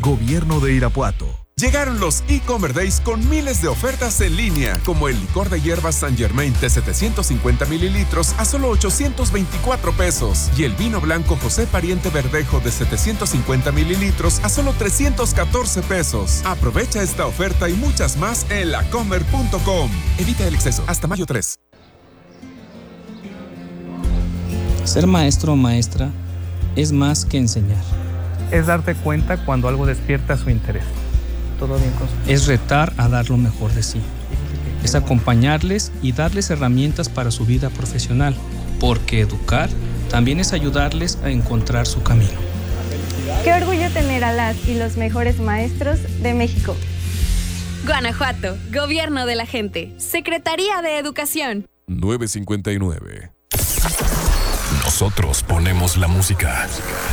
Gobierno de Irapuato. Llegaron los e-Commerce Days con miles de ofertas en línea, como el licor de hierbas Saint Germain de 750 mililitros a solo 824 pesos y el vino blanco José Pariente Verdejo de 750 mililitros a solo 314 pesos. Aprovecha esta oferta y muchas más en lacomer.com. Evita el exceso. Hasta mayo 3. Ser maestro o maestra es más que enseñar. Es darte cuenta cuando algo despierta su interés. Todo bien con su... Es retar a dar lo mejor de sí. Es acompañarles y darles herramientas para su vida profesional, porque educar también es ayudarles a encontrar su camino. Qué orgullo tener a las y los mejores maestros de México. Guanajuato, Gobierno de la Gente, Secretaría de Educación. 9:59. Nosotros ponemos la música.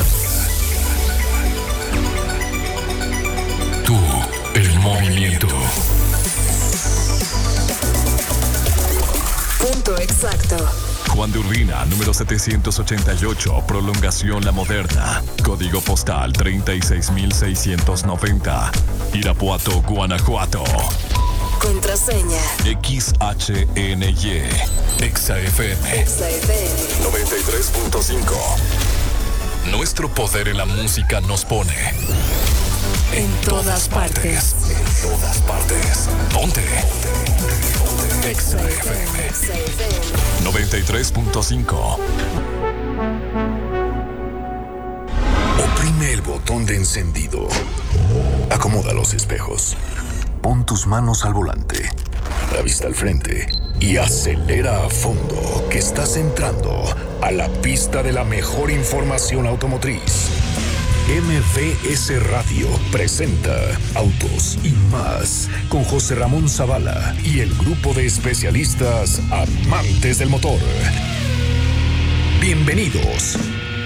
Tú, el movimiento. Punto exacto. Juan de Urbina, número 788, prolongación La Moderna. Código postal 36690. Irapuato, Guanajuato. Contraseña. XHNY. XFM. 93.5. Nuestro poder en la música nos pone en todas partes. En todas partes. Ponte. XFM 93.5. Oprime el botón de encendido. Acomoda los espejos. Pon tus manos al volante. La vista al frente. Y acelera a fondo, que estás entrando a la pista de la mejor información automotriz. MVS Radio presenta Autos y Más con José Ramón Zavala y el grupo de especialistas amantes del motor. Bienvenidos.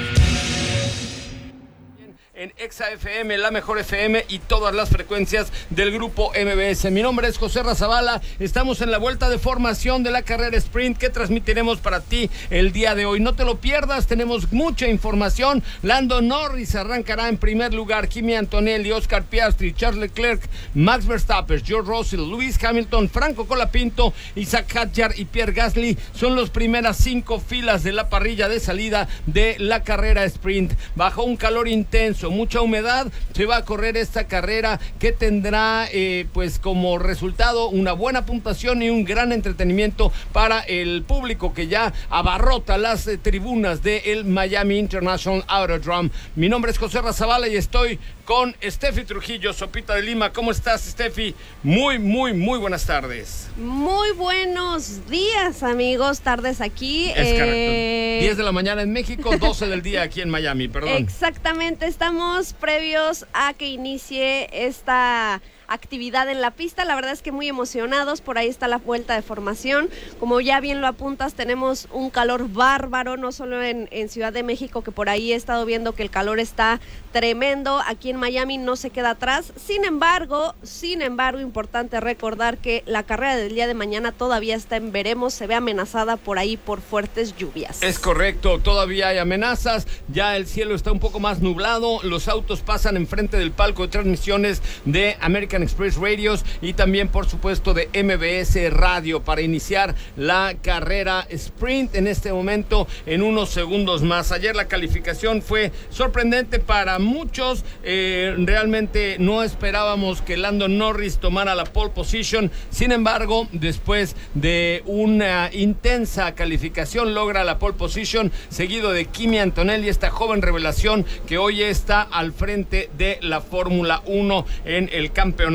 En ExaFM, la mejor FM y todas las frecuencias del grupo MBS. Mi nombre es José Razabala. Estamos en la vuelta de formación de la carrera sprint que transmitiremos para ti el día de hoy. No te lo pierdas, tenemos mucha información. Lando Norris arrancará en primer lugar. Kimi Antonelli, Oscar Piastri, Charles Leclerc, Max Verstappen, George Russell, Lewis Hamilton, Franco Colapinto, Isaac Hadjar y Pierre Gasly son las primeras 5 filas de la parrilla de salida de la carrera sprint. Bajo un calor intenso, mucha humedad, se va a correr esta carrera que tendrá pues como resultado una buena puntuación y un gran entretenimiento para el público que ya abarrota las tribunas del Miami International Autodrome. Mi nombre es José Razabala y estoy con Steffi Trujillo, Sopita de Lima. ¿Cómo estás, Steffi? Muy buenas tardes. Muy buenos días, amigos, tardes aquí. Es correcto. 10 de la mañana en México, 12 del día aquí en Miami, perdón. Exactamente, estamos previos a que inicie esta actividad en la pista. La verdad es que muy emocionados. Por ahí está la vuelta de formación. Como ya bien lo apuntas, tenemos un calor bárbaro, no solo en Ciudad de México, que por ahí he estado viendo que el calor está tremendo. Aquí en Miami no se queda atrás. Sin embargo, importante recordar que la carrera del día de mañana todavía está en veremos, se ve amenazada por ahí por fuertes lluvias. Es correcto, todavía hay amenazas, ya el cielo está un poco más nublado, los autos pasan enfrente del palco de transmisiones de American Express Radios y también, por supuesto, de MBS Radio para iniciar la carrera sprint en este momento en unos segundos más. Ayer la calificación fue sorprendente para muchos, realmente no esperábamos que Lando Norris tomara la pole position, sin embargo, después de una intensa calificación logra la pole position, seguido de Kimi Antonelli, esta joven revelación que hoy está al frente de la Fórmula 1 en el campeonato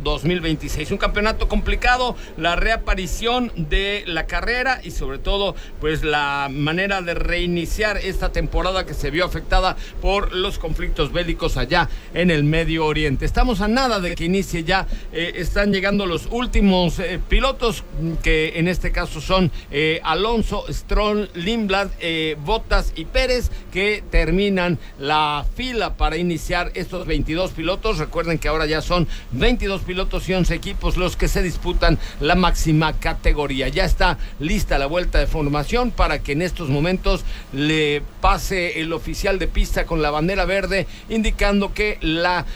2026. Un campeonato complicado, la reaparición de la carrera y sobre todo pues la manera de reiniciar esta temporada que se vio afectada por los conflictos bélicos allá en el Medio Oriente. Estamos a nada de que inicie ya, están llegando los últimos pilotos que en este caso son Alonso, Stroll, Lindblad, Bottas y Pérez, que terminan la fila para iniciar estos 22 pilotos. Recuerden que ahora ya son 22 pilotos y 11 equipos los que se disputan la máxima categoría. Ya está lista la vuelta de formación para que en estos momentos le pase el oficial de pista con la bandera verde indicando que la carrera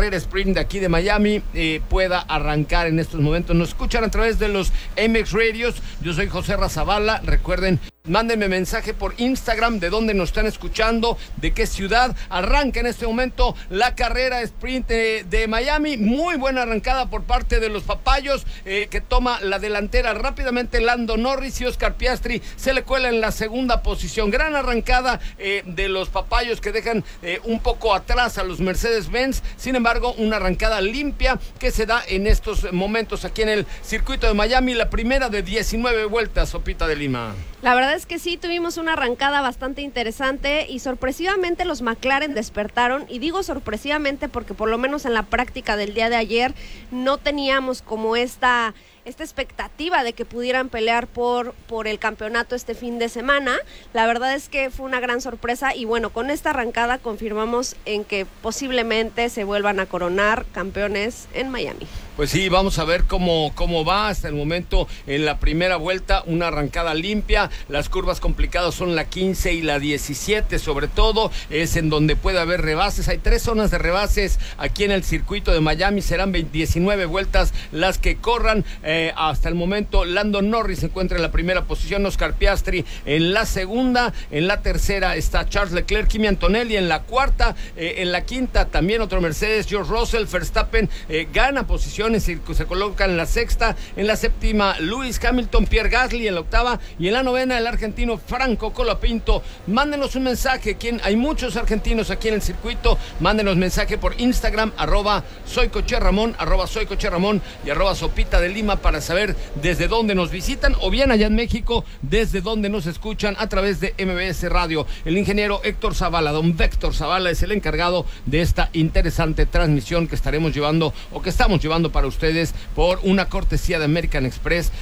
carrera sprint de aquí de Miami pueda arrancar en estos momentos. Nos escuchan a través de los MX Radios. Yo soy José Razabala. Recuerden, mándenme mensaje por Instagram de dónde nos están escuchando, de qué ciudad. Arranca en este momento la carrera sprint de Miami. Muy buena arrancada por parte de los papayos, que toma la delantera rápidamente Lando Norris, y Oscar Piastri se le cuela en la segunda posición. Gran arrancada de los papayos, que dejan un poco atrás a los Mercedes-Benz. Sin embargo, una arrancada limpia que se da en estos momentos aquí en el circuito de Miami, la primera de 19 vueltas, Sopita de Lima. La verdad es que sí, tuvimos una arrancada bastante interesante y sorpresivamente los McLaren despertaron, y digo sorpresivamente porque por lo menos en la práctica del día de ayer no teníamos como esta expectativa de que pudieran pelear por el campeonato este fin de semana. La verdad es que fue una gran sorpresa, y bueno, con esta arrancada confirmamos en que posiblemente se vuelvan a coronar campeones en Miami. Pues sí, vamos a ver cómo va hasta el momento en la primera vuelta. Una arrancada limpia. Las curvas complicadas son la 15 y la 17, sobre todo es en donde puede haber rebases. Hay 3 zonas de rebases aquí en el circuito de Miami. Serán 19 vueltas las que corran. Hasta el momento Lando Norris se encuentra en la primera posición, Oscar Piastri en la segunda, en la tercera está Charles Leclerc, Kimi Antonelli en la cuarta, en la quinta también otro Mercedes, George Russell. Verstappen gana posiciones y se coloca en la sexta, en la séptima Lewis Hamilton, Pierre Gasly en la octava, y en la novena el argentino Franco Colapinto. Mándenos un mensaje, hay muchos argentinos aquí en el circuito. Mándenos mensaje por Instagram, @soycocherramon, @soycocherramon y @sopita de Lima, para saber desde dónde nos visitan, o bien allá en México, desde dónde nos escuchan a través de MBS Radio. El ingeniero Héctor Zavala, don Héctor Zavala, es el encargado de esta interesante transmisión que estaremos llevando, o que estamos llevando para ustedes por una cortesía de American Express.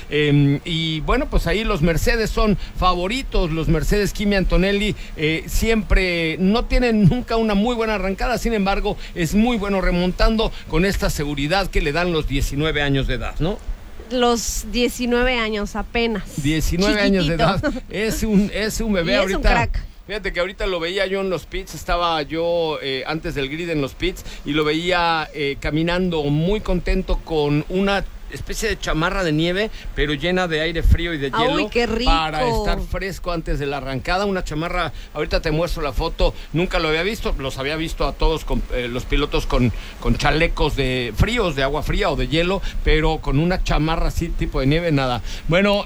Y bueno, pues ahí los Mercedes son favoritos. Los Mercedes Kimi Antonelli siempre no tienen nunca una muy buena arrancada, sin embargo es muy bueno remontando con esta seguridad que le dan los 19 años de edad, ¿no? Los 19 años apenas. 19 Chiquitito. años de edad. Es un bebé. Y ahorita. Es un crack. Fíjate que ahorita lo veía yo en los pits, estaba yo antes del grid en los pits, y lo veía caminando muy contento con una especie de chamarra de nieve, pero llena de aire frío y de hielo. ¡Ay, qué rico! Para estar fresco antes de la arrancada. Una chamarra, ahorita te muestro la foto, nunca lo había visto, los había visto a todos con, los pilotos con chalecos de fríos, de agua fría o de hielo, pero con una chamarra así tipo de nieve, nada. Bueno,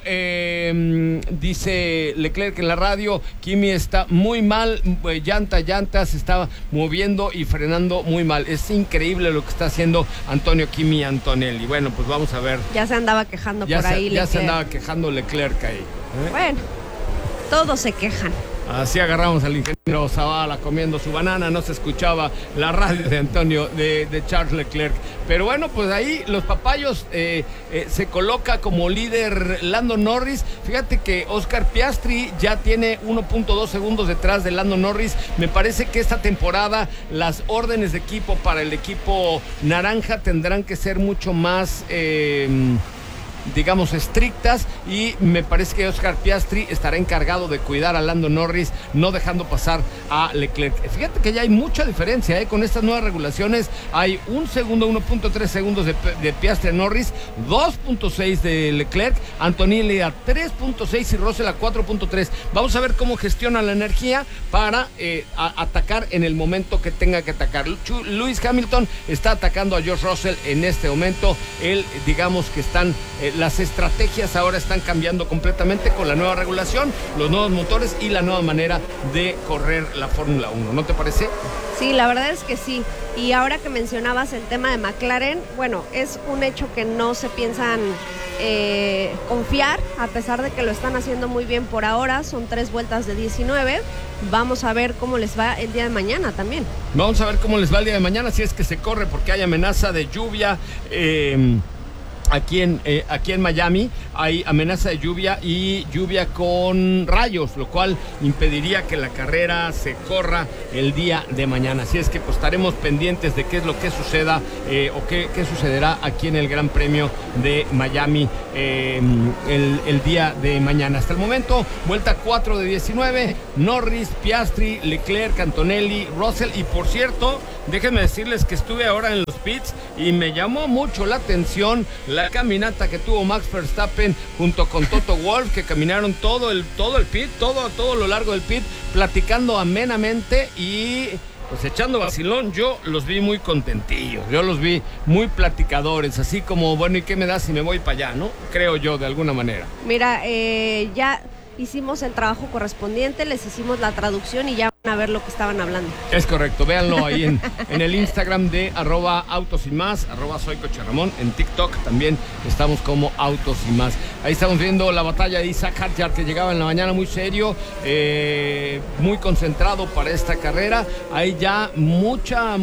dice Leclerc en la radio, Kimi está muy mal, llanta, se está moviendo y frenando muy mal. Es increíble lo que está haciendo Antonio Kimi Antonelli. Bueno, pues vamos a ver. Ya se andaba quejando por ahí. Ya se andaba quejando Leclerc ahí. Bueno, todos se quejan. Así agarramos al ingeniero Zavala comiendo su banana, no se escuchaba la radio de Antonio, de Charles Leclerc. Pero bueno, pues ahí los papayos se coloca como líder Lando Norris. Fíjate que Oscar Piastri ya tiene 1.2 segundos detrás de Lando Norris. Me parece que esta temporada las órdenes de equipo para el equipo naranja tendrán que ser mucho más digamos estrictas, y me parece que Oscar Piastri estará encargado de cuidar a Lando Norris, no dejando pasar a Leclerc. Fíjate que ya hay mucha diferencia, con estas nuevas regulaciones hay 1 segundo, 1.3 segundos de Piastri a Norris, 2.6 de Leclerc, Antonelli a 3.6 y Russell a 4.3. Vamos a ver cómo gestiona la energía para atacar en el momento que tenga que atacar. Lewis Hamilton está atacando a George Russell en este momento. Él, digamos que están las estrategias ahora están cambiando completamente con la nueva regulación, los nuevos motores y la nueva manera de correr la Fórmula 1, ¿no te parece? Sí, la verdad es que sí. Y ahora que mencionabas el tema de McLaren, bueno, es un hecho que no se piensan confiar, a pesar de que lo están haciendo muy bien por ahora. Son 3 vueltas de 19. Vamos a ver cómo les va el día de mañana también. Vamos a ver cómo les va el día de mañana, si es que se corre, porque hay amenaza de lluvia. Aquí en Miami hay amenaza de lluvia y lluvia con rayos, lo cual impediría que la carrera se corra el día de mañana. Así es que pues estaremos pendientes de qué es lo que suceda o qué sucederá aquí en el Gran Premio de Miami el día de mañana. Hasta el momento, vuelta 4 de 19, Norris, Piastri, Leclerc, Antonelli, Russell. Y por cierto, déjenme decirles que estuve ahora en los pits y me llamó mucho la atención la caminata que tuvo Max Verstappen junto con Toto Wolff, que caminaron todo el pit, todo lo largo del pit, platicando amenamente y pues echando vacilón. Yo los vi muy contentillos, yo los vi muy platicadores, así como, bueno, ¿y qué me da si me voy para allá, no? Creo yo, de alguna manera. Mira, ya hicimos el trabajo correspondiente, les hicimos la traducción y ya van a ver lo que estaban hablando. Es correcto, véanlo ahí en el Instagram de @autos y más, @soy Coche Ramón. En TikTok también estamos como Autos y Más. Ahí estamos viendo la batalla de Isaac Hadjar, que llegaba en la mañana muy serio, muy concentrado para esta carrera. Hay ya mucha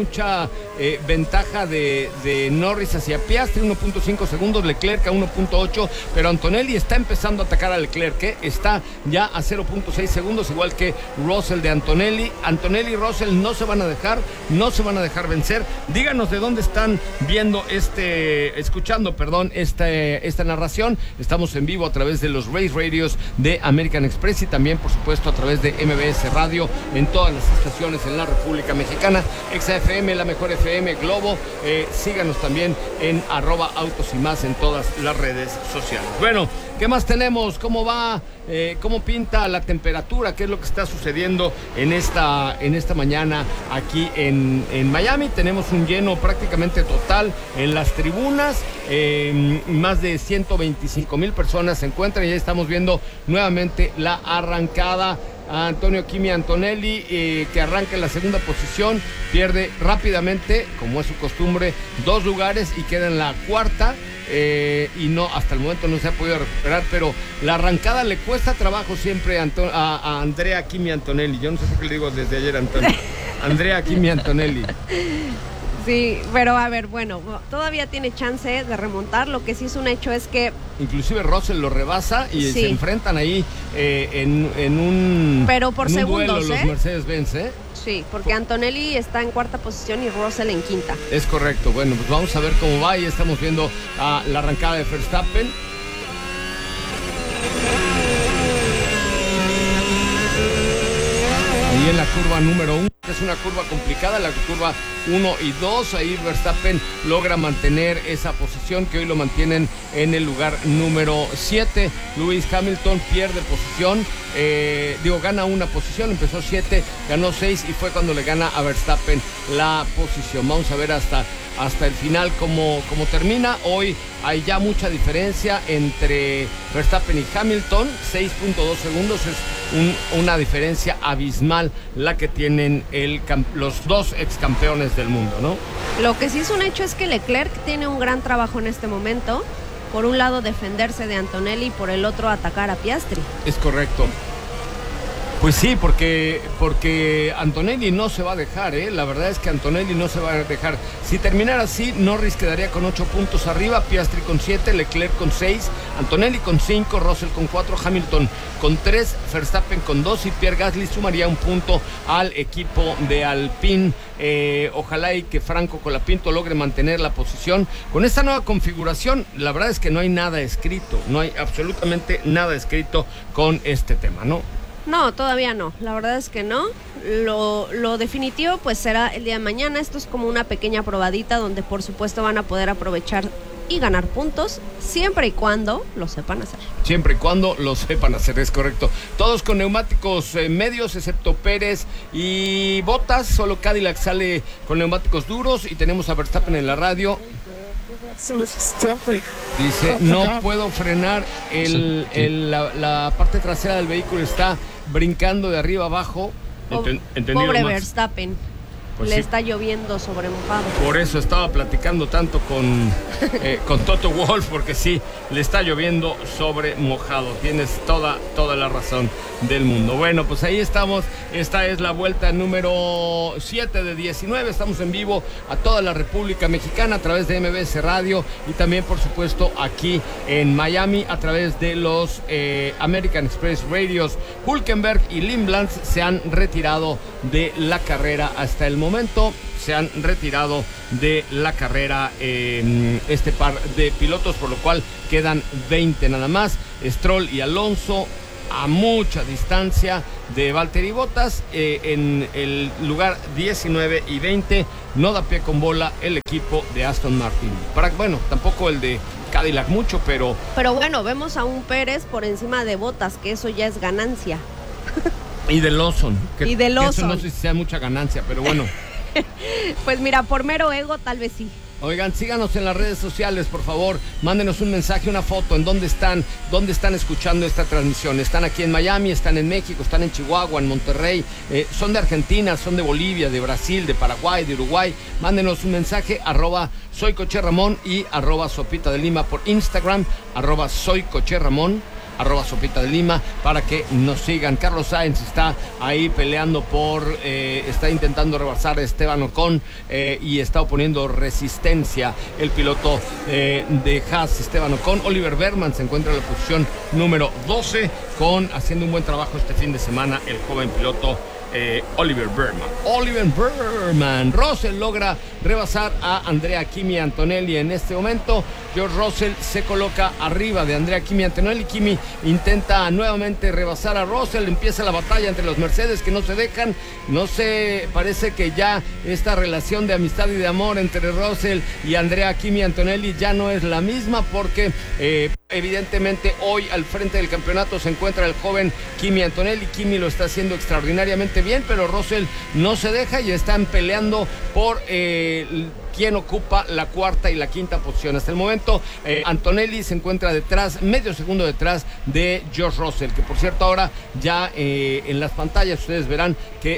ventaja de Norris hacia Piastri, 1.5 segundos, Leclerc a 1.8, pero Antonelli está empezando a atacar a Leclerc, que está ya a 0.6 segundos, igual que Russell de Antonelli. Antonelli y Russell no se van a dejar vencer. Díganos de dónde están viendo escuchando esta narración. Estamos en vivo a través de los Race Radios de American Express y también, por supuesto, a través de MBS Radio en todas las estaciones en la República Mexicana, XFM, La Mejor FM, Globo. Síganos también en @autos y más en todas las redes sociales. Bueno, ¿qué más tenemos? ¿Cómo va? ¿Cómo pinta la temperatura? ¿Qué es lo que está sucediendo en esta mañana aquí en Miami? Tenemos un lleno prácticamente total en las tribunas. Más de 125,000 personas se encuentran y ya estamos viendo nuevamente la arrancada. Antonio Kimi Antonelli, que arranca en la segunda posición, pierde rápidamente, como es su costumbre, 2 lugares y queda en la cuarta. Y no, hasta el momento no se ha podido recuperar, pero la arrancada le cuesta trabajo siempre a Andrea Kimi Antonelli. Yo no sé por qué le digo desde ayer Antonio. Andrea Kimi Antonelli. Sí, pero a ver, bueno, todavía tiene chance de remontar. Lo que sí es un hecho es que inclusive Russell lo rebasa y sí, se enfrentan ahí en un pero por segundos, duelo, los Mercedes-Benz, Sí, porque Antonelli está en cuarta posición y Russell en quinta. Es correcto. Bueno, pues vamos a ver cómo va. Y estamos viendo la arrancada de Verstappen. Ahí en la curva número 1, que es una curva complicada, la curva 1 y 2, ahí Verstappen logra mantener esa posición, que hoy lo mantienen en el lugar número 7. Lewis Hamilton pierde posición, gana una posición, empezó 7, ganó 6 y fue cuando le gana a Verstappen la posición. Vamos a ver hasta el final cómo termina. Hoy hay ya mucha diferencia entre Verstappen y Hamilton, 6.2 segundos, es una diferencia abismal la que tienen los dos ex campeones del mundo, ¿no? Lo que sí es un hecho es que Leclerc tiene un gran trabajo en este momento. Por un lado defenderse de Antonelli y por el otro atacar a Piastri. Es correcto. Pues sí, porque Antonelli no se va a dejar, La verdad es que Antonelli no se va a dejar. Si terminara así, Norris quedaría con 8 puntos arriba, Piastri con 7, Leclerc con 6, Antonelli con 5, Russell con 4, Hamilton con 3, Verstappen con 2 y Pierre Gasly sumaría un punto al equipo de Alpine. Ojalá y que Franco Colapinto logre mantener la posición. Con esta nueva configuración, la verdad es que no hay nada escrito, no hay absolutamente nada escrito con este tema, ¿no? No, todavía no, la verdad es que no. Lo definitivo pues será el día de mañana. Esto es como una pequeña probadita donde por supuesto van a poder aprovechar y ganar puntos siempre y cuando lo sepan hacer. Siempre y cuando lo sepan hacer, es correcto. Todos con neumáticos medios excepto Pérez y Bottas, solo Cadillac sale con neumáticos duros y tenemos a Verstappen en la radio. Dice, no puedo frenar, la parte trasera del vehículo está brincando de arriba abajo. Pobre Verstappen. Pues le sí. está lloviendo sobre mojado. Por eso estaba platicando tanto con Toto Wolff, porque sí, le está lloviendo sobre mojado. Tienes toda la razón del mundo. Bueno, pues ahí estamos. Esta es la vuelta número 7 de 19. Estamos en vivo a toda la República Mexicana a través de MBS Radio y también, por supuesto, aquí en Miami a través de los American Express Radios. Hülkenberg y Lindblad se han retirado de la carrera hasta el momento. Se han retirado de la carrera este par de pilotos, por lo cual quedan 20 nada más. Stroll y Alonso a mucha distancia de Valtteri Bottas en el lugar 19 y 20. No da pie con bola el equipo de Aston Martin. Bueno, tampoco el de Cadillac mucho, pero bueno, vemos a un Pérez por encima de Bottas, que eso ya es ganancia. Y de Lawson. Y de Lawson. Eso no sé si sea mucha ganancia, pero bueno. Pues mira, por mero ego tal vez sí. Oigan, síganos en las redes sociales, por favor. Mándenos un mensaje, una foto, en dónde están escuchando esta transmisión. Están aquí en Miami, están en México, están en Chihuahua, en Monterrey. Son de Argentina, son de Bolivia, de Brasil, de Paraguay, de Uruguay. Mándenos un mensaje, @soycocherramón y @sopita de lima por Instagram, @soycocherramón. @sopita de lima para que nos sigan. Carlos Sainz está ahí peleando está intentando rebasar a Esteban Ocon y está oponiendo resistencia el piloto de Haas, Esteban Ocon. Oliver Bergman se encuentra en la posición número 12 haciendo un buen trabajo este fin de semana el joven piloto Oliver Bergman. Russell logra rebasar a Andrea Kimi Antonelli en este momento. George Russell se coloca arriba de Andrea Kimi Antonelli. Kimi intenta nuevamente rebasar a Russell. Empieza la batalla entre los Mercedes que no se dejan. Parece que ya esta relación de amistad y de amor entre Russell y Andrea Kimi Antonelli ya no es la misma, porque evidentemente hoy al frente del campeonato se encuentra el joven Kimi Antonelli. Kimi lo está haciendo extraordinariamente bien, pero Russell no se deja y están peleando por quién ocupa la cuarta y la quinta posición. Hasta el momento Antonelli se encuentra medio segundo detrás de George Russell, que por cierto ahora ya en las pantallas ustedes verán que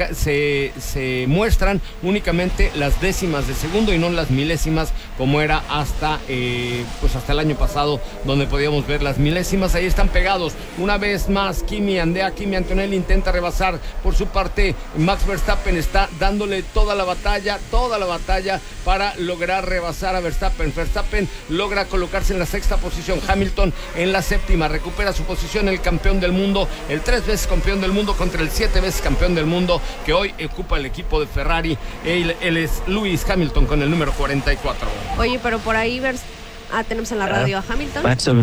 se muestran únicamente las décimas de segundo y no las milésimas, como era hasta el año pasado, donde podíamos ver las milésimas. Ahí están pegados una vez más. Kimi Antonelli intenta rebasar. Por su parte, Max Verstappen está dándole toda la batalla para lograr rebasar a Verstappen. Verstappen logra colocarse en la sexta posición, Hamilton en la séptima, recupera su posición el campeón del mundo, el 3 veces campeón del mundo contra el 7 veces campeón del mundo que hoy ocupa el equipo de Ferrari. Él es Lewis Hamilton con el número 44. Oye, pero por ahí tenemos en la radio a Hamilton.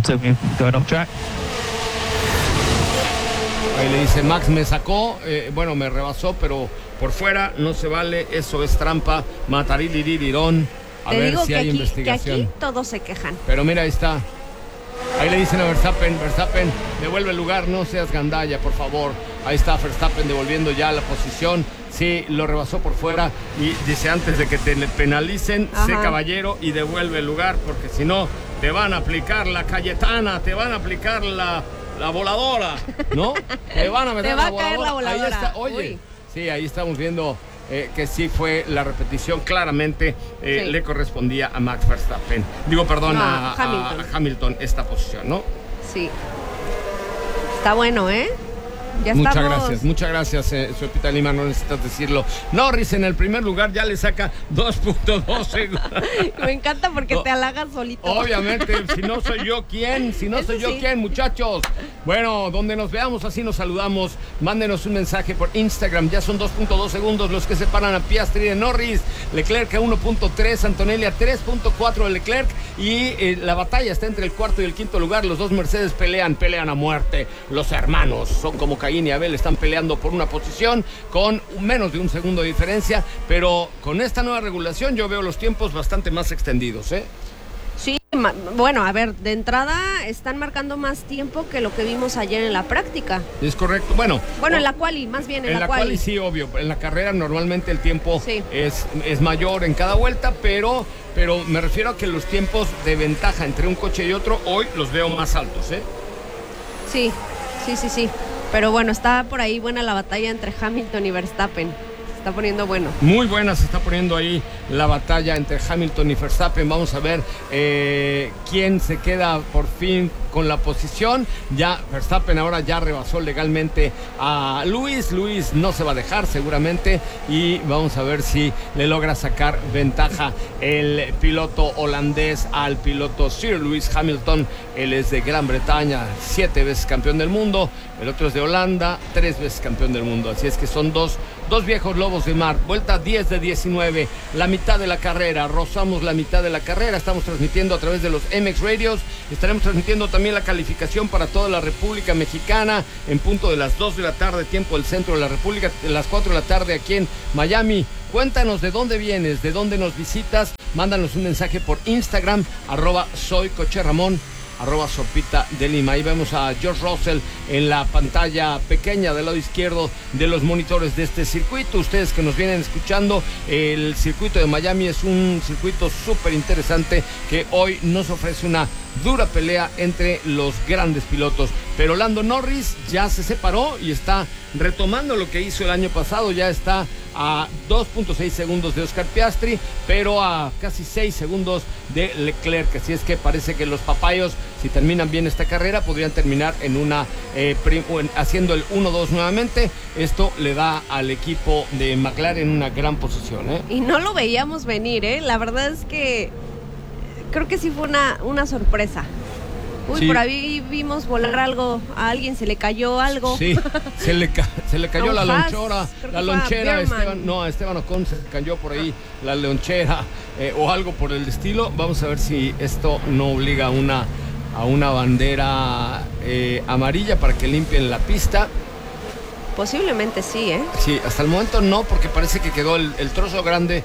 Ahí le dice: Max me sacó, me rebasó, pero por fuera no se vale, eso es trampa, matariliririrón. A Te ver digo si que hay aquí, investigación. que aquí todos se quejan. Pero mira, ahí está. Ahí le dicen a Verstappen, devuelve el lugar, no seas gandalla, por favor. Ahí está Verstappen devolviendo ya la posición. Sí, lo rebasó por fuera y dice: antes de que te penalicen, sé caballero y devuelve el lugar, porque si no te van a aplicar la Cayetana, te van a aplicar la voladora, ¿no? Te van a meter te va a caer la voladora. Ahí está, oye. Uy. Sí, ahí estamos viendo que sí fue la repetición, claramente le correspondía a Max Verstappen. A Hamilton esta posición, ¿no? Sí. Está bueno, ¿eh? Ya Muchas gracias, Sopita Lima, no necesitas decirlo. Norris en el primer lugar ya le saca 2.2 segundos. Me encanta porque te halagas solito. Obviamente, si no soy yo, ¿quién? ¿Quién, muchachos? Bueno, donde nos veamos así nos saludamos. Mándenos un mensaje por Instagram. Ya son 2.2 segundos los que separan a Piastri de Norris. Leclerc a 1.3, Antonelli a 3.4 de Leclerc. Y la batalla está entre el cuarto y el quinto lugar. Los dos Mercedes pelean a muerte. Los hermanos son como Caín y Abel, están peleando por una posición con menos de un segundo de diferencia, pero con esta nueva regulación yo veo los tiempos bastante más extendidos, ¿eh? Sí, bueno, a ver, de entrada están marcando más tiempo que lo que vimos ayer en la práctica. Es correcto, bueno, en la quali, más bien en la quali. Sí, obvio, en la carrera normalmente el tiempo es mayor en cada vuelta, pero me refiero a que los tiempos de ventaja entre un coche y otro hoy los veo más altos, ¿eh? Sí. Pero bueno, está por ahí buena la batalla entre Hamilton y Verstappen. está poniendo bueno. Muy buena se está poniendo ahí la batalla entre Hamilton y Verstappen. Vamos a ver quién se queda por fin con la posición. Ya Verstappen ahora ya rebasó legalmente a Lewis. Lewis no se va a dejar seguramente y vamos a ver si le logra sacar ventaja el piloto holandés al piloto Sir Lewis Hamilton. Él es de Gran Bretaña, 7 veces campeón del mundo. El otro es de Holanda, 3 veces campeón del mundo. Así es que son dos viejos lobos de mar. Vuelta 10 de 19, la mitad de la carrera. Rozamos la mitad de la carrera. Estamos transmitiendo a través de los MX Radios. Estaremos transmitiendo también la calificación para toda la República Mexicana en punto de las 2 de la tarde, tiempo del centro de la República, las 4 de la tarde aquí en Miami. Cuéntanos de dónde vienes, de dónde nos visitas. Mándanos un mensaje por Instagram, @soycocherramón, @sopita de Lima. Ahí vemos a George Russell en la pantalla pequeña del lado izquierdo de los monitores de este circuito. Ustedes que nos vienen escuchando, el circuito de Miami es un circuito súper interesante que hoy nos ofrece una dura pelea entre los grandes pilotos. Pero Lando Norris ya se separó y está retomando lo que hizo el año pasado. Ya está a 2.6 segundos de Oscar Piastri, pero a casi 6 segundos de Leclerc. Así es que parece que los papayos, si terminan bien esta carrera, podrían terminar en una haciendo el 1-2 nuevamente. Esto le da al equipo de McLaren una gran posición, ¿eh? Y no lo veíamos venir, ¿eh? La verdad es que creo que sí fue una sorpresa. Uy, sí. Por ahí vimos volar algo, a alguien se le cayó algo. Sí, se le cayó la lonchera, a Esteban Ocon se cayó por ahí la lonchera o algo por el estilo. Vamos a ver si esto no obliga a una bandera amarilla para que limpien la pista. Posiblemente sí, ¿eh? Sí, hasta el momento no, porque parece que quedó el trozo grande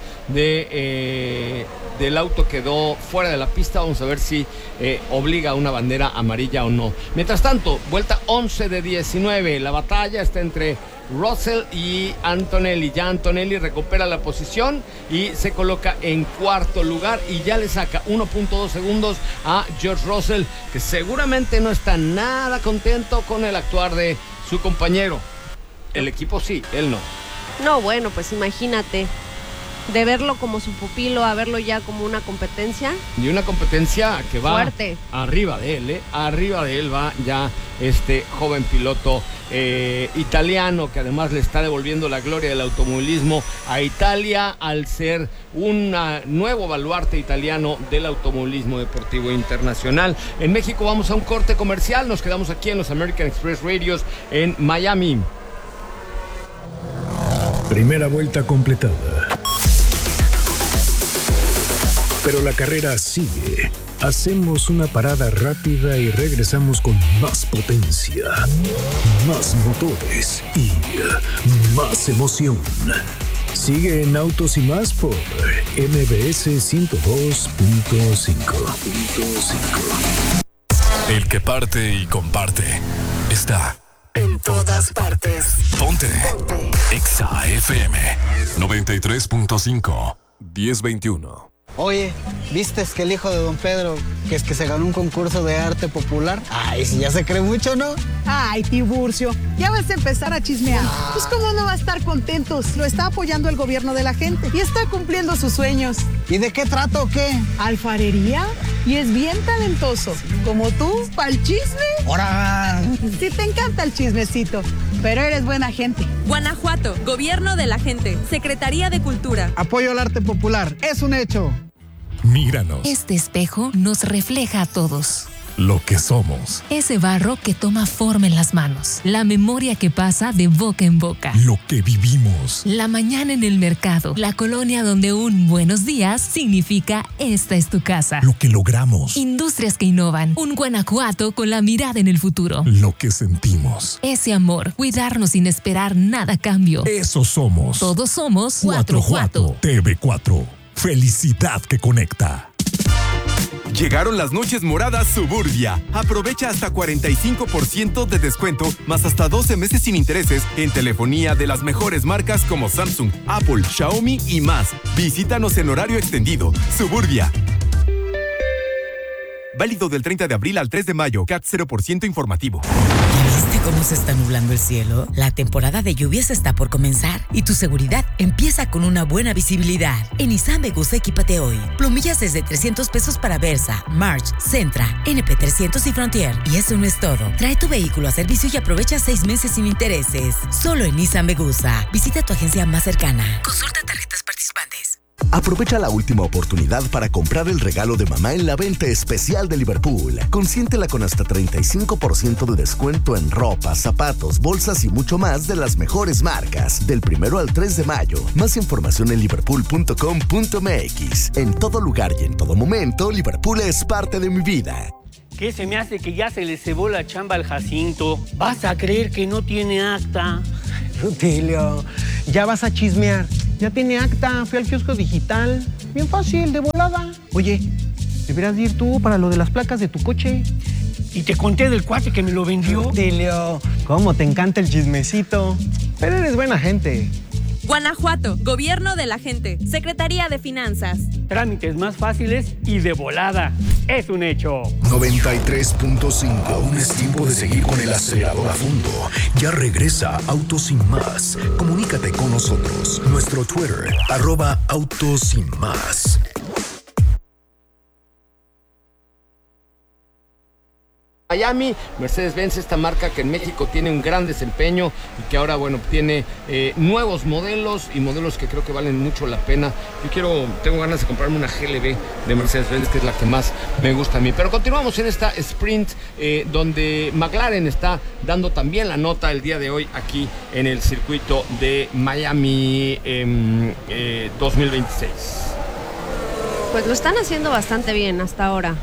del auto quedó fuera de la pista. Vamos a ver si obliga a una bandera amarilla o no. Mientras tanto, vuelta 11 de 19. La batalla está entre Russell y Antonelli. Ya Antonelli recupera la posición y se coloca en cuarto lugar y ya le saca 1.2 segundos a George Russell, que seguramente no está nada contento con el actuar de su compañero. El equipo sí, él no. No, bueno, pues imagínate, de verlo como su pupilo a verlo ya como una competencia. Y una competencia que va fuerte. Arriba de él, arriba de él va ya este joven piloto italiano, que además le está devolviendo la gloria del automovilismo a Italia al ser un nuevo baluarte italiano del automovilismo deportivo internacional. En México vamos a un corte comercial, nos quedamos aquí en los American Express Radios en Miami. Primera vuelta completada. Pero la carrera sigue. Hacemos una parada rápida y regresamos con más potencia, más motores y más emoción. Sigue en Autos y Más por MBS 102.5. El que parte y comparte está en todas partes. Ponte. Exa FM 93.5 1021. Oye, ¿viste que el hijo de don Pedro, que se ganó un concurso de arte popular? Ay, si ya se cree mucho, ¿no? Ay, Tiburcio, ya vas a empezar a chismear. Pues cómo no va a estar contento, lo está apoyando el gobierno de la gente y está cumpliendo sus sueños. ¿Y de qué trata o qué? Alfarería, y es bien talentoso. Como tú, pa'l chisme. ¡Ora! Sí te encanta el chismecito, pero eres buena gente. Guanajuato, Gobierno de la Gente, Secretaría de Cultura. Apoyo al arte popular, es un hecho. Míranos. Este espejo nos refleja a todos. Lo que somos. Ese barro que toma forma en las manos. La memoria que pasa de boca en boca. Lo que vivimos. La mañana en el mercado. La colonia donde un buenos días significa esta es tu casa. Lo que logramos. Industrias que innovan. Un Guanajuato con la mirada en el futuro. Lo que sentimos. Ese amor. Cuidarnos sin esperar nada a cambio. Eso somos. Todos somos Guanajuato. TV4. Felicidad que conecta. Llegaron las noches moradas Suburbia. Aprovecha hasta 45% de descuento, más hasta 12 meses sin intereses en telefonía de las mejores marcas como Samsung, Apple, Xiaomi y más. Visítanos en horario extendido. Suburbia. Válido del 30 de abril al 3 de mayo. CAT 0% informativo. ¿Viste cómo se está nublando el cielo? La temporada de lluvias está por comenzar y tu seguridad empieza con una buena visibilidad. En Nissan Vegusa equípate hoy. Plomillas desde $300 para Versa, March, Sentra, NP300 y Frontier. Y eso no es todo. Trae tu vehículo a servicio y aprovecha 6 meses sin intereses. Solo en Nissan Vegusa. Visita tu agencia más cercana. Consulta tarjetas participantes. Aprovecha la última oportunidad para comprar el regalo de mamá en la venta especial de Liverpool. Consiéntela con hasta 35% de descuento en ropa, zapatos, bolsas y mucho más de las mejores marcas. Del 1 al 3 de mayo. Más información en liverpool.com.mx. En todo lugar y en todo momento, Liverpool es parte de mi vida. ¿Qué se me hace que ya se le cebó la chamba al Jacinto? ¿Vas a creer que no tiene acta? Rutilio, ya vas a chismear. Ya tiene acta, fui al kiosco digital. Bien fácil, de volada. Oye, deberías ir tú para lo de las placas de tu coche. Y te conté del cuate que me lo vendió. Rutilio, cómo te encanta el chismecito. Pero eres buena gente. Guanajuato, Gobierno de la Gente, Secretaría de Finanzas. Trámites más fáciles y de volada. Es un hecho. 93.5. Aún es tiempo de seguir con el acelerador a fondo. Ya regresa Autos Sin Más. Comunícate con nosotros. Nuestro Twitter, @Autos Sin Más. Miami, Mercedes-Benz, esta marca que en México tiene un gran desempeño y que ahora, bueno, tiene nuevos modelos y modelos que creo que valen mucho la pena. Tengo ganas de comprarme una GLB de Mercedes-Benz, que es la que más me gusta a mí. Pero continuamos en esta sprint donde McLaren está dando también la nota el día de hoy aquí en el circuito de Miami 2026. Pues lo están haciendo bastante bien hasta ahora.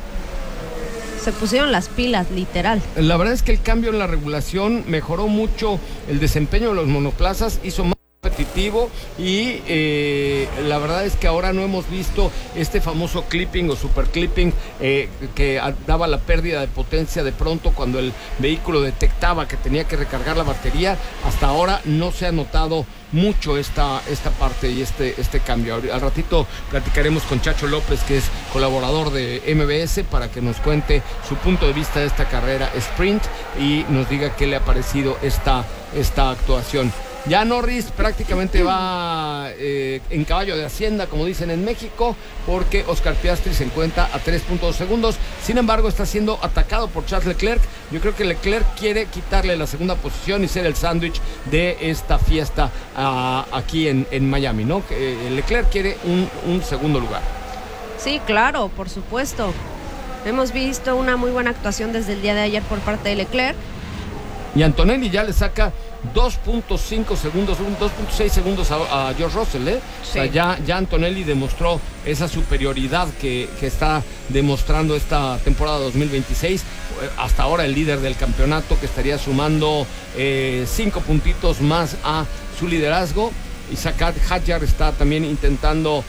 Se pusieron las pilas, literal. La verdad es que el cambio en la regulación mejoró mucho el desempeño de los monoplazas, hizo más competitivo y la verdad es que ahora no hemos visto este famoso clipping o super clipping que daba la pérdida de potencia de pronto cuando el vehículo detectaba que tenía que recargar la batería. Hasta ahora no se ha notado mucho esta parte y este cambio. Al ratito platicaremos con Chacho López, que es colaborador de MBS, para que nos cuente su punto de vista de esta carrera sprint y nos diga qué le ha parecido esta actuación. Ya Norris prácticamente va en caballo de hacienda, como dicen en México, porque Oscar Piastri se encuentra a 3.2 segundos. Sin embargo, está siendo atacado por Charles Leclerc. Yo creo que Leclerc quiere quitarle la segunda posición y ser el sándwich de esta fiesta aquí en Miami, ¿no? Leclerc quiere un segundo lugar. Sí, claro, por supuesto. Hemos visto una muy buena actuación desde el día de ayer por parte de Leclerc. Y Antonelli ya le saca 2.5 segundos, 2.6 segundos a George Russell, ¿eh? Sí. O sea, ya Antonelli demostró esa superioridad que está demostrando esta temporada 2026. Hasta ahora el líder del campeonato, que estaría sumando 5 puntitos más a su liderazgo. Isaac Hadjar está también intentando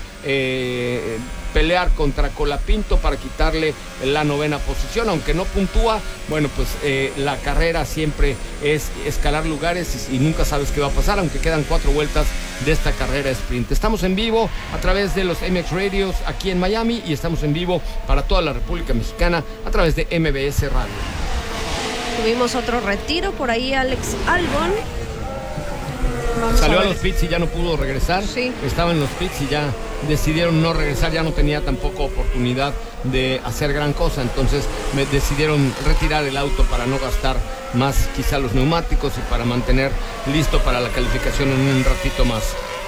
pelear contra Colapinto para quitarle la 9ª posición, aunque no puntúa. Bueno, pues la carrera siempre es escalar lugares y nunca sabes qué va a pasar, aunque quedan 4 vueltas de esta carrera sprint. Estamos en vivo a través de los MX Radios aquí en Miami y estamos en vivo para toda la República Mexicana a través de MBS Radio. Tuvimos otro retiro por ahí, Alex Albon. Salió a los pits y ya no pudo regresar. Sí. Estaba en los pits y ya decidieron no regresar, ya no tenía tampoco oportunidad de hacer gran cosa, entonces decidieron retirar el auto para no gastar más quizá los neumáticos y para mantener listo para la calificación en un ratito más.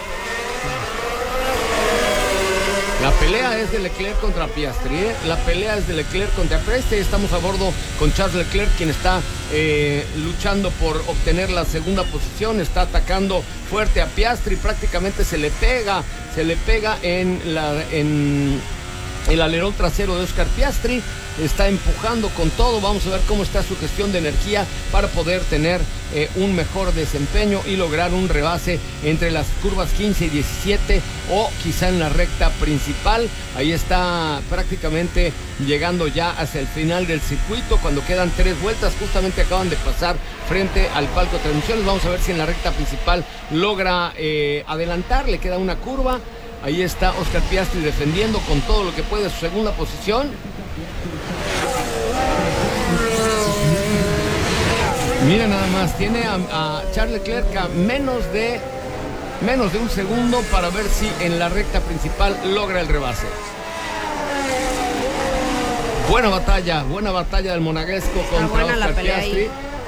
La pelea es de Leclerc contra Piastri, ¿eh? La pelea es de Leclerc contra Piastri. Estamos a bordo con Charles Leclerc, quien está luchando por obtener la segunda posición. Está atacando fuerte a Piastri, prácticamente se le pega en el alerón trasero de Oscar Piastri. Está empujando con todo. Vamos a ver cómo está su gestión de energía para poder tener un mejor desempeño y lograr un rebase entre las curvas 15 y 17 o quizá en la recta principal. Ahí está prácticamente llegando ya hacia el final del circuito cuando quedan 3 vueltas. Justamente acaban de pasar frente al palco de transmisiones. Vamos a ver si en la recta principal logra adelantar. Le queda una curva. Ahí está Oscar Piastri defendiendo con todo lo que puede su segunda posición. Mira nada más, tiene a Charles Leclerc a menos de un segundo para ver si en la recta principal logra el rebase. Buena batalla del monegasco contra Oscar Piastri.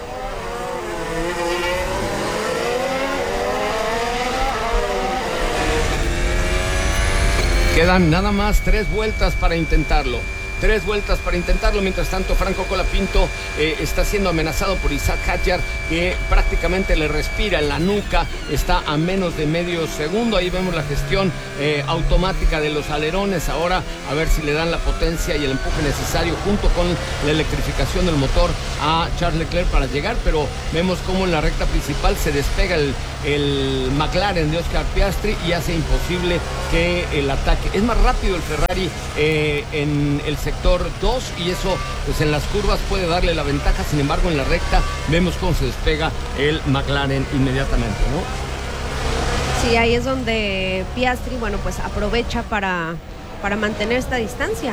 Quedan nada más 3 vueltas para intentarlo. Mientras tanto Franco Colapinto está siendo amenazado por Isaac Hadjar, que prácticamente le respira en la nuca, está a menos de medio segundo. Ahí vemos la gestión automática de los alerones, ahora a ver si le dan la potencia y el empuje necesario junto con la electrificación del motor a Charles Leclerc para llegar, pero vemos cómo en la recta principal se despega el McLaren de Oscar Piastri y hace imposible que el ataque. Es más rápido el Ferrari en el sector 2 y eso pues en las curvas puede darle la ventaja. Sin embargo, en la recta vemos cómo se despega el McLaren inmediatamente, ¿no? Sí, ahí es donde Piastri, bueno, pues aprovecha para mantener esta distancia.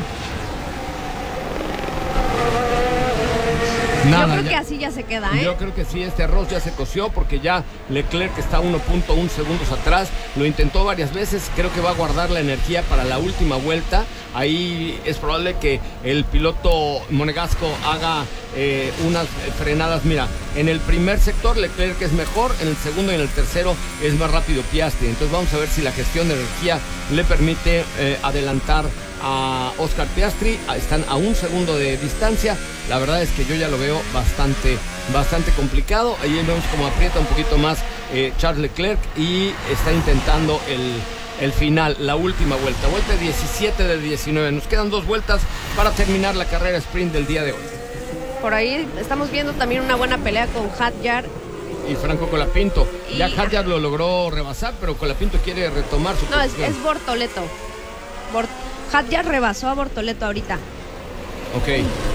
Yo creo que así ya se queda, ¿eh? Yo creo que sí, este arroz ya se coció porque ya Leclerc está 1.1 segundos atrás. Lo intentó varias veces, creo que va a guardar la energía para la última vuelta. Ahí es probable que el piloto monegasco haga unas frenadas. Mira, en el primer sector Leclerc es mejor, en el segundo y en el tercero es más rápido Piastri. Entonces vamos a ver si la gestión de energía le permite adelantar a Oscar Piastri. Están a 1 segundo de distancia. La verdad es que yo ya lo veo bastante complicado. Ahí vemos como aprieta un poquito más Charles Leclerc y está intentando el final, la última vuelta 17 de 19. Nos quedan 2 vueltas para terminar la carrera sprint del día de hoy. Por ahí estamos viendo también una buena pelea con Hadjar y Franco Colapinto. Ya Hadjar lo logró rebasar, pero Colapinto quiere retomar su posición. No, es Bortoleto. Hadjar rebasó a Bortoleto ahorita. Ok.